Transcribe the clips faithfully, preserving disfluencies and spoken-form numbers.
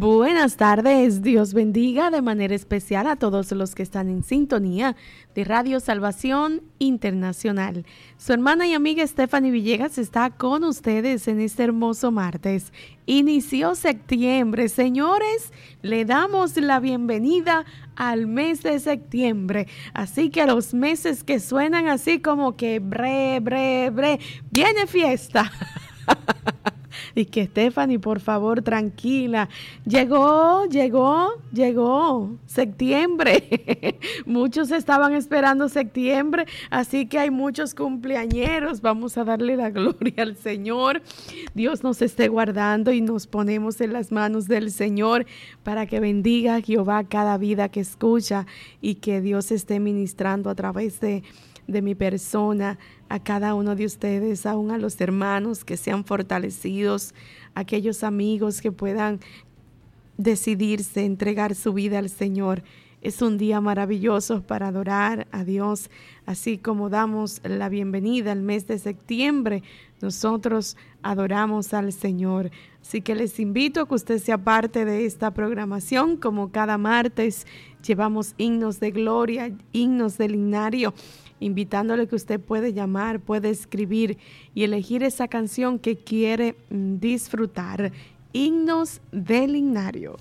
Buenas tardes, Dios bendiga de manera especial a todos los que están en sintonía de Radio Salvación Internacional. Su hermana y amiga Stephanie Villegas está con ustedes en este hermoso martes. Inició septiembre, señores, le damos la bienvenida al mes de septiembre. Así que a los meses que suenan así como que bre, bre, bre, viene fiesta. Y que Stephanie, por favor, tranquila. Llegó, llegó, llegó septiembre. Muchos estaban esperando septiembre, así que hay muchos cumpleañeros. Vamos a darle la gloria al Señor. Dios nos esté guardando y nos ponemos en las manos del Señor para que bendiga a Jehová cada vida que escucha y que Dios esté ministrando a través de de mi persona, a cada uno de ustedes, aún a los hermanos que sean fortalecidos, aquellos amigos que puedan decidirse, entregar su vida al Señor. Es un día maravilloso para adorar a Dios, así como damos la bienvenida al mes de septiembre, nosotros adoramos al Señor. Así que les invito a que usted sea parte de esta programación, como cada martes llevamos himnos de gloria, himnos del himnario, invitándole que usted puede llamar, puede escribir y elegir esa canción que quiere disfrutar. Himnos del himnario.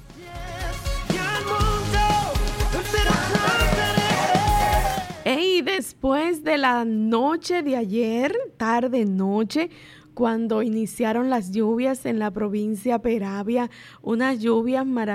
Y después de la noche de ayer, tarde noche, cuando iniciaron las lluvias en la provincia Peravia, unas lluvias maravillosas,